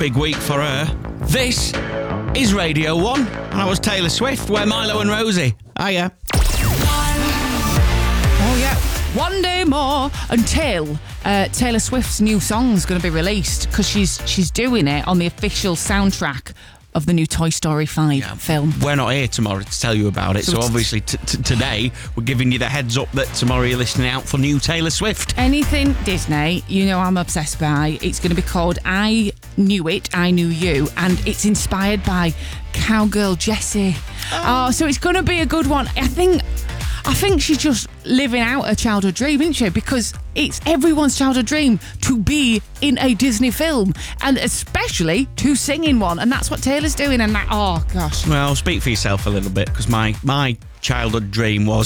Big week for her. This is Radio 1, and that was Taylor Swift, Where Milo and Rosie. Hiya. Oh, yeah. One day more until Taylor Swift's new song's going to be released, because she's doing it on the official soundtrack of the new Toy Story 5 film. We're not here tomorrow to tell you about it, so obviously today we're giving you the heads up that tomorrow you're listening out for new Taylor Swift. Anything Disney, you know I'm obsessed by. It's going to be called I Knew It, I Knew You, and it's inspired by Cowgirl Jessie. Oh, so it's going to be a good one. I think she's just living out a childhood dream, isn't she? Because it's everyone's childhood dream to be in a Disney film, and especially to sing in one. And that's what Taylor's doing. And that, oh gosh. Well, speak for yourself a little bit, because my childhood dream was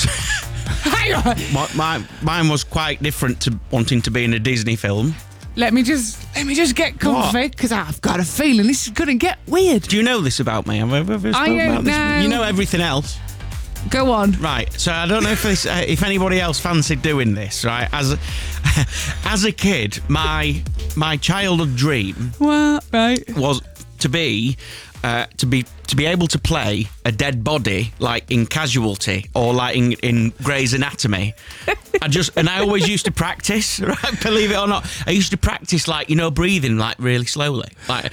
mine was quite different to wanting to be in a Disney film. Let me just get comfy, because I've got a feeling this is going to get weird. Do you know this about me? Have I ever spoken about this? know. You know everything else. Go on. Right, so I don't know if anybody else fancied doing this, right? As a kid, my childhood dream was to be able to play a dead body, like in Casualty or like in Grey's Anatomy. I always used to practice, right? Believe it or not, I used to practice, like, breathing like really slowly, like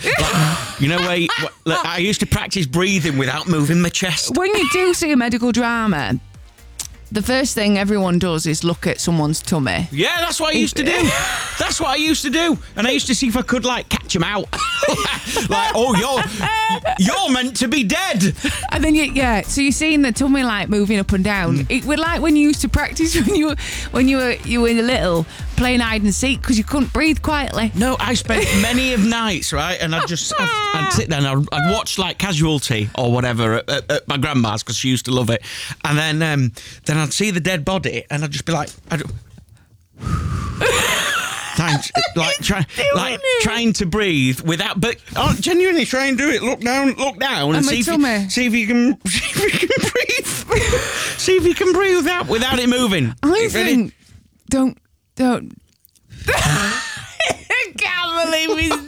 I used to practice breathing without moving my chest. When you do see a medical drama, the first thing everyone does is look at someone's tummy. Yeah, that's what I used to do. That's what I used to do. And I used to see if I could, like, catch him out. Like, oh, you're meant to be dead. And then, so you're seeing the tummy, like, moving up and down. It was like when you used to practice when you were little, playing hide and seek, because you couldn't breathe quietly. No, I spent many of nights, right? And I'd sit there and I'd watch, like, Casualty or whatever at my grandma's, because she used to love it. And then I'd see the dead body and I'd just be like, trying to breathe without, but genuinely try and do it. Look down, and see if you can breathe. See if you can breathe without it moving. I think don't. I can't believe he's